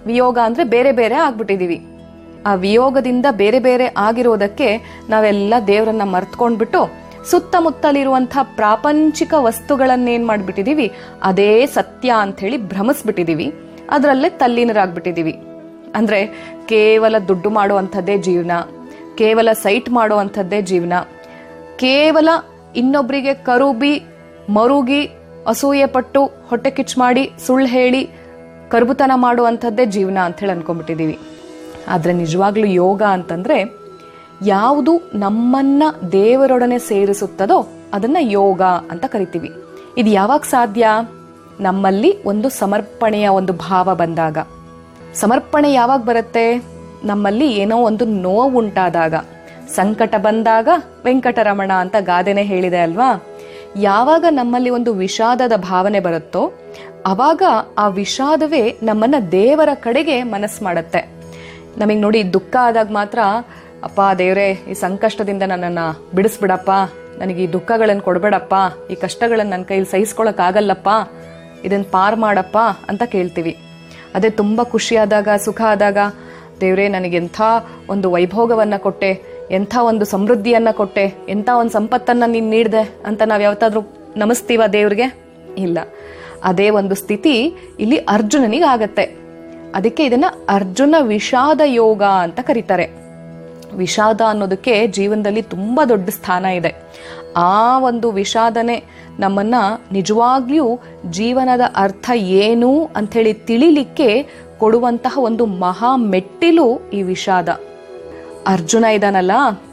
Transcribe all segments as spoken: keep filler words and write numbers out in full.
ವಿಯೋಗ ಅಂದ್ರೆ ಬೇರೆ ಬೇರೆ ಆಗ್ಬಿಟ್ಟಿದೀವಿ. ಆ ವಿಯೋಗದಿಂದ ಬೇರೆ ಬೇರೆ ಆಗಿರೋದಕ್ಕೆ ನಾವೆಲ್ಲ ದೇವರನ್ನ ಮರ್ತ್ಕೊಂಡ್ಬಿಟ್ಟು ಸುತ್ತಮುತ್ತಲಿರುವಂತಹ ಪ್ರಾಪಂಚಿಕ ವಸ್ತುಗಳನ್ನೇನ್ ಮಾಡ್ಬಿಟ್ಟಿದೀವಿ, ಅದೇ ಸತ್ಯ ಅಂತ ಹೇಳಿ ಭ್ರಮಿಸ್ಬಿಟ್ಟಿದೀವಿ. ಅದರಲ್ಲೇ ತಲ್ಲೀನರಾಗ್ಬಿಟ್ಟಿದೀವಿ. ಅಂದ್ರೆ ಕೇವಲ ದುಡ್ಡು ಮಾಡುವಂಥದ್ದೇ ಜೀವನ, ಕೇವಲ ಸೈಟ್ ಮಾಡುವಂಥದ್ದೇ ಜೀವನ, ಕೇವಲ ಇನ್ನೊಬ್ಬರಿಗೆ ಕರುಬಿ ಮರುಗಿ ಅಸೂಯೆ ಪಟ್ಟು ಹೊಟ್ಟೆ ಕಿಚ್ಚು ಮಾಡಿ ಸುಳ್ಳು ಹೇಳಿ ಕರ್ಬುತನ ಮಾಡುವಂಥದ್ದೇ ಜೀವನ ಅಂತ ಹೇಳಿ ಅನ್ಕೊಂಡ್ಬಿಟ್ಟಿದೀವಿ. ಆದ್ರೆ ನಿಜವಾಗ್ಲೂ ಯೋಗ ಅಂತಂದ್ರೆ ಯಾವುದು ನಮ್ಮನ್ನ ದೇವರೊಡನೆ ಸೇರಿಸುತ್ತದೋ ಅದನ್ನ ಯೋಗ ಅಂತ ಕರಿತೀವಿ. ಇದು ಯಾವಾಗ ಸಾಧ್ಯ? ನಮ್ಮಲ್ಲಿ ಒಂದು ಸಮರ್ಪಣೆಯ ಒಂದು ಭಾವ ಬಂದಾಗ. ಸಮರ್ಪಣೆ ಯಾವಾಗ ಬರುತ್ತೆ? ನಮ್ಮಲ್ಲಿ ಏನೋ ಒಂದು ನೋವು ಉಂಟಾದಾಗ. ಸಂಕಟ ಬಂದಾಗ ವೆಂಕಟರಮಣ ಅಂತ ಗಾದೆನೆ ಹೇಳಿದೆ ಅಲ್ವಾ? ಯಾವಾಗ ನಮ್ಮಲ್ಲಿ ಒಂದು ವಿಷಾದದ ಭಾವನೆ ಬರುತ್ತೋ ಅವಾಗ ಆ ವಿಷಾದವೇ ನಮ್ಮನ್ನ ದೇವರ ಕಡೆಗೆ ಮನಸ್ಸು ಮಾಡುತ್ತೆ. ನಮಗ್ ನೋಡಿ ದುಃಖ ಆದಾಗ ಮಾತ್ರ ಅಪ್ಪ ದೇವ್ರೆ ಈ ಸಂಕಷ್ಟದಿಂದ ನನ್ನನ್ನ ಬಿಡಿಸ್ಬಿಡಪ್ಪ, ನನಗೆ ಈ ದುಃಖಗಳನ್ನು ಕೊಡ್ಬೇಡಪ್ಪ, ಈ ಕಷ್ಟಗಳನ್ನ ನನ್ನ ಕೈಲಿ ಸಹಿಸ್ಕೊಳಕ್ ಆಗಲ್ಲಪ್ಪ, ಇದನ್ನ ಪಾರ್ ಮಾಡಪ್ಪ ಅಂತ ಕೇಳ್ತೀವಿ. ಅದೇ ತುಂಬಾ ಖುಷಿಯಾದಾಗ ಸುಖ ಆದಾಗ ದೇವ್ರೆ ನನಗೆಂಥ ಒಂದು ವೈಭೋಗವನ್ನ ಕೊಟ್ಟೆ, ಎಂಥ ಒಂದು ಸಮೃದ್ಧಿಯನ್ನ ಕೊಟ್ಟೆ, ಎಂಥ ಒಂದು ಸಂಪತ್ತನ್ನ ನೀನ್ ನೀಡ್ದೆ ಅಂತ ನಾವ್ ಯಾವತ್ತಾದ್ರೂ ನಮಿಸ್ತೀವ ದೇವ್ರಿಗೆ? ಇಲ್ಲ. ಅದೇ ಒಂದು ಸ್ಥಿತಿ ಇಲ್ಲಿ ಅರ್ಜುನನಿಗೆ ಆಗತ್ತೆ. ಅದಕ್ಕೆ ಇದನ್ನ ಅರ್ಜುನ ವಿಷಾದ ಯೋಗ ಅಂತ ಕರೀತಾರೆ. ವಿಷಾದ ಅನ್ನೋದಕ್ಕೆ ಜೀವನದಲ್ಲಿ ತುಂಬಾ ದೊಡ್ಡ ಸ್ಥಾನ ಇದೆ. ಆ ಒಂದು ವಿಷಾದನೆ ನಮ್ಮನ್ನ ನಿಜವಾಗ್ಲೂ ಜೀವನದ ಅರ್ಥ ಏನು ಅಂತ ಹೇಳಿ ತಿಳಿಲಿಕ್ಕೆ ಕೊಡುವಂತಹ ಒಂದು ಮಹಾ ಮೆಟ್ಟಿಲು ಈ ವಿಷಾದ. ಅರ್ಜುನ ಇದಾನಲ್ಲ,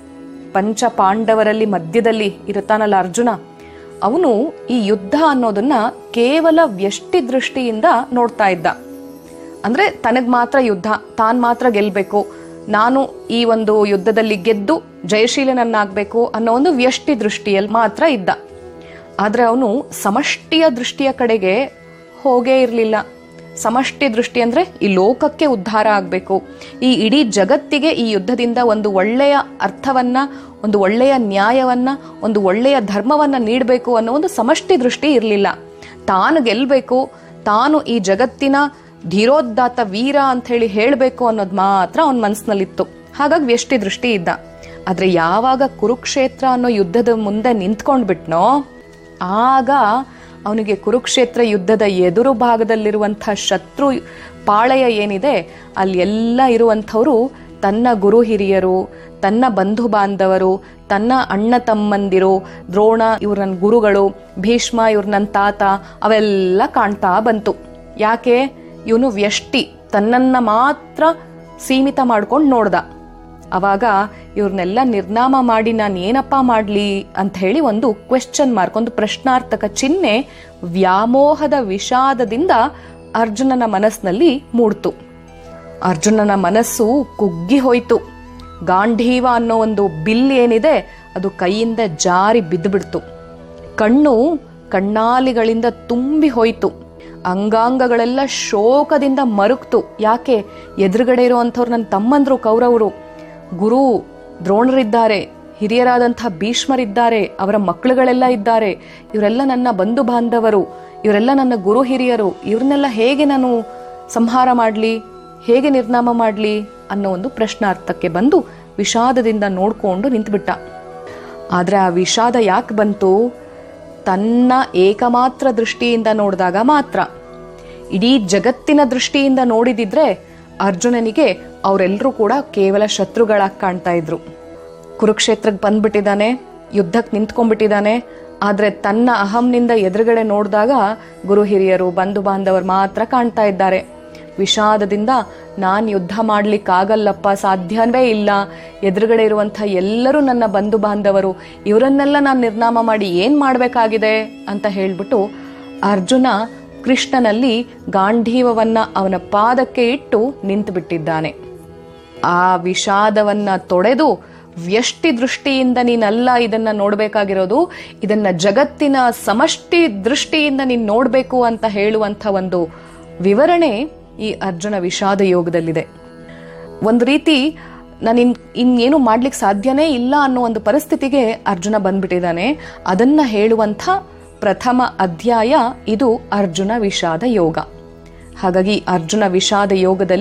ಪಂಚ ಪಾಂಡವರಲ್ಲಿ ಮಧ್ಯದಲ್ಲಿ ಇರುತ್ತಾನಲ್ಲ ಅರ್ಜುನ, ಅವನು ಈ ಯುದ್ಧ ಅನ್ನೋದನ್ನ ಕೇವಲ ವ್ಯಷ್ಟಿ ದೃಷ್ಟಿಯಿಂದ ನೋಡ್ತಾ ಇದ್ದ. ಅಂದ್ರೆ ತನಗ್ ಮಾತ್ರ ಯುದ್ಧ, ತಾನ್ ಮಾತ್ರ ಗೆಲ್ಬೇಕು, ನಾನು ಈ ಒಂದು ಯುದ್ಧದಲ್ಲಿ ಗೆದ್ದು ಜಯಶೀಲನನ್ನಾಗ್ಬೇಕು ಅನ್ನೋ ಒಂದು ವ್ಯಷ್ಟಿ ದೃಷ್ಟಿಯಲ್ಲಿ ಮಾತ್ರ ಇದ್ದ. ಆದ್ರೆ ಅವನು ಸಮಷ್ಟಿಯ ದೃಷ್ಟಿಯ ಕಡೆಗೆ ಹೋಗೇ ಇರ್ಲಿಲ್ಲ. ಸಮಷ್ಟಿ ದೃಷ್ಟಿ ಅಂದ್ರೆ ಈ ಲೋಕಕ್ಕೆ ಉದ್ಧಾರ ಆಗ್ಬೇಕು, ಈ ಇಡೀ ಜಗತ್ತಿಗೆ ಈ ಯುದ್ಧದಿಂದ ಒಂದು ಒಳ್ಳೆಯ ಅರ್ಥವನ್ನ, ಒಂದು ಒಳ್ಳೆಯ ನ್ಯಾಯವನ್ನ, ಒಂದು ಒಳ್ಳೆಯ ಧರ್ಮವನ್ನ ನೀಡಬೇಕು ಅನ್ನೋ ಒಂದು ಸಮಷ್ಟಿ ದೃಷ್ಟಿ ಇರ್ಲಿಲ್ಲ. ತಾನು ಗೆಲ್ಬೇಕು, ತಾನು ಈ ಜಗತ್ತಿನ ಧೀರೋದ್ದಾತ ವೀರ ಅಂತ ಹೇಳಿ ಹೇಳ್ಬೇಕು ಅನ್ನೋದು ಮಾತ್ರ ಅವನ ಮನಸ್ಸಿನಲ್ಲಿತ್ತು. ಹಾಗಾಗಿ ವ್ಯಷ್ಟಿ ದೃಷ್ಟಿ ಇದ್ದ. ಆದ್ರೆ ಯಾವಾಗ ಕುರುಕ್ಷೇತ್ರ ಅನ್ನೋ ಯುದ್ಧದ ಮುಂದೆ ನಿಂತ್ಕೊಂಡ್ಬಿಟ್ನೋ ಆಗ ಅವನಿಗೆ ಕುರುಕ್ಷೇತ್ರ ಯುದ್ಧದ ಎದುರು ಭಾಗದಲ್ಲಿರುವಂತಹ ಶತ್ರು ಪಾಳೆಯ ಏನಿದೆ ಅಲ್ಲಿ ಎಲ್ಲ ಇರುವಂಥವ್ರು ತನ್ನ ಗುರು ಹಿರಿಯರು, ತನ್ನ ಬಂಧು ಬಾಂಧವರು, ತನ್ನ ಅಣ್ಣ ತಮ್ಮಂದಿರು, ದ್ರೋಣ ಇವ್ರ ನನ್ನ ಗುರುಗಳು, ಭೀಷ್ಮ ಇವ್ರ ನನ್ನ ತಾತ, ಅವೆಲ್ಲ ಕಾಣ್ತಾ ಬಂತು. ಯಾಕೆ? ಇವನು ವ್ಯಷ್ಟಿ, ತನ್ನನ್ನ ಮಾತ್ರ ಸೀಮಿತ ಮಾಡ್ಕೊಂಡು ನೋಡ್ದ. ಅವಾಗ ಇವ್ರನ್ನೆಲ್ಲ ನಿರ್ನಾಮ ಮಾಡಿ ನಾನು ಏನಪ್ಪಾ ಮಾಡ್ಲಿ ಅಂತ ಹೇಳಿ ಒಂದು ಕ್ವೆಶ್ಚನ್ ಮಾರ್ಕ್, ಒಂದು ಪ್ರಶ್ನಾರ್ಥಕ ಚಿಹ್ನೆ ವ್ಯಾಮೋಹದ ವಿಷಾದದಿಂದ ಅರ್ಜುನನ ಮನಸ್ಸಿನಲ್ಲಿ ಮೂಡ್ತು. ಅರ್ಜುನನ ಮನಸ್ಸು ಕುಗ್ಗಿ ಹೋಯ್ತು. ಗಾಂಧೀವ ಅನ್ನೋ ಒಂದು ಬಿಲ್ ಏನಿದೆ ಅದು ಕೈಯಿಂದ ಜಾರಿ ಬಿದ್ದುಬಿಡ್ತು. ಕಣ್ಣು ಕಣ್ಣಾಲಿಗಳಿಂದ ತುಂಬಿ ಹೋಯ್ತು. ಅಂಗಾಂಗಗಳೆಲ್ಲ ಶೋಕದಿಂದ ಮರುಗ್ತು. ಯಾಕೆ? ಎದುರುಗಡೆ ಇರುವಂಥವ್ರು ನನ್ನ ತಮ್ಮಂದ್ರು ಕೌರವರು, ಗುರು ದ್ರೋಣರಿದ್ದಾರೆ, ಹಿರಿಯರಾದಂತಹ ಭೀಷ್ಮರಿದ್ದಾರೆ, ಅವರ ಮಕ್ಕಳುಗಳೆಲ್ಲ ಇದ್ದಾರೆ, ಇವರೆಲ್ಲ ನನ್ನ ಬಂಧು ಬಾಂಧವರು, ಇವರೆಲ್ಲ ನನ್ನ ಗುರು ಹಿರಿಯರು, ಇವ್ರನ್ನೆಲ್ಲ ಹೇಗೆ ನಾನು ಸಂಹಾರ ಮಾಡ್ಲಿ, ಹೇಗೆ ನಿರ್ನಾಮ ಮಾಡ್ಲಿ ಅನ್ನೋ ಒಂದು ಪ್ರಶ್ನಾರ್ಥಕ್ಕೆ ಬಂದು ವಿಷಾದದಿಂದ ನೋಡ್ಕೊಂಡು ನಿಂತುಬಿಟ್ಟ. ಆದ್ರೆ ಆ ವಿಷಾದ ಯಾಕೆ ಬಂತು? ತನ್ನ ಏಕಮಾತ್ರ ದೃಷ್ಟಿಯಿಂದ ನೋಡಿದಾಗ ಮಾತ್ರ. ಇಡೀ ಜಗತ್ತಿನ ದೃಷ್ಟಿಯಿಂದ ನೋಡಿದಿದ್ರೆ ಅರ್ಜುನನಿಗೆ ಅವರೆಲ್ಲರೂ ಕೂಡ ಕೇವಲ ಶತ್ರುಗಳಾಗಿ ಕಾಣ್ತಾ ಇದ್ರು. ಕುರುಕ್ಷೇತ್ರಕ್ಕೆ ಬಂದ್ಬಿಟ್ಟಿದ್ದಾನೆ, ಯುದ್ಧಕ್ಕೆ ನಿಂತ್ಕೊಂಡ್ಬಿಟ್ಟಿದ್ದಾನೆ. ಆದ್ರೆ ತನ್ನ ಅಹಂನಿಂದ ಎದುರುಗಡೆ ನೋಡಿದಾಗ ಗುರು ಹಿರಿಯರು, ಬಂಧು ಬಾಂಧವರು ಮಾತ್ರ ಕಾಣ್ತಾ ಇದ್ದಾರೆ. ವಿಷಾದದಿಂದ ನಾನ್ ಯುದ್ಧ ಮಾಡ್ಲಿಕ್ಕಾಗಲ್ಲಪ್ಪ, ಸಾಧ್ಯವೇ ಇಲ್ಲ, ಎದುರುಗಡೆ ಇರುವಂಥ ಎಲ್ಲರೂ ನನ್ನ ಬಂಧು ಬಾಂಧವರು, ಇವರನ್ನೆಲ್ಲ ನಾನು ನಿರ್ನಾಮ ಮಾಡಿ ಏನ್ ಮಾಡ್ಬೇಕಾಗಿದೆ ಅಂತ ಹೇಳ್ಬಿಟ್ಟು ಅರ್ಜುನ ಕೃಷ್ಣನಲ್ಲಿ ಗಾಂಧೀವವನ್ನ ಅವನ ಪಾದಕ್ಕೆ ಇಟ್ಟು ನಿಂತು ಬಿಟ್ಟಿದ್ದಾನೆ. ಆ ವಿಷಾದವನ್ನ ತೊಡೆದು ವ್ಯಷ್ಟಿ ದೃಷ್ಟಿಯಿಂದ ನೀನಲ್ಲ ಇದನ್ನ ನೋಡ್ಬೇಕಾಗಿರೋದು, ಇದನ್ನ ಜಗತ್ತಿನ ಸಮಷ್ಟಿ ದೃಷ್ಟಿಯಿಂದ ನೀನ್ ನೋಡ್ಬೇಕು ಅಂತ ಹೇಳುವಂಥ ಒಂದು ವಿವರಣೆ ಈ ಅರ್ಜುನ ವಿಷಾದ ಯೋಗದಲ್ಲಿದೆ. ಒಂದು ರೀತಿ ನಾನು ಇನ್ ಇನ್ನೇನು ಮಾಡ್ಲಿಕ್ಕೆ ಸಾಧ್ಯನೇ ಇಲ್ಲ ಅನ್ನೋ ಒಂದು ಪರಿಸ್ಥಿತಿಗೆ ಅರ್ಜುನ ಬಂದ್ಬಿಟ್ಟಿದ್ದಾನೆ. ಅದನ್ನ ಹೇಳುವಂಥ ಪ್ರಥಮ ಅಧ್ಯಾಯ ಇದು ಅರ್ಜುನ ವಿಷಾದ ಯೋಗ. ಹಾಗಾಗಿ ಅರ್ಜುನ ವಿಷಾದ ಯೋಗದಲ್ಲಿ